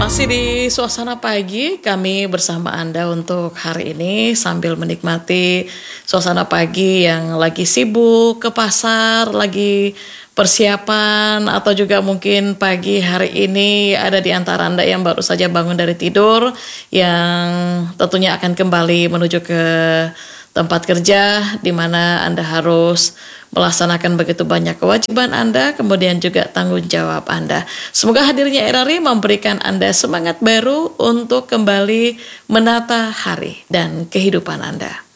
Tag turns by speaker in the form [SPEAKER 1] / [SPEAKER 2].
[SPEAKER 1] Masih di suasana pagi, kami bersama Anda untuk hari ini sambil menikmati suasana pagi yang lagi sibuk ke pasar, lagi persiapan, atau juga mungkin pagi hari ini ada di antara Anda yang baru saja bangun dari tidur, yang tentunya akan kembali menuju ke tempat kerja di mana Anda harus melaksanakan begitu banyak kewajiban Anda, kemudian juga tanggung jawab Anda. Semoga hadirnya RRI memberikan Anda semangat baru untuk kembali menata hari dan kehidupan Anda.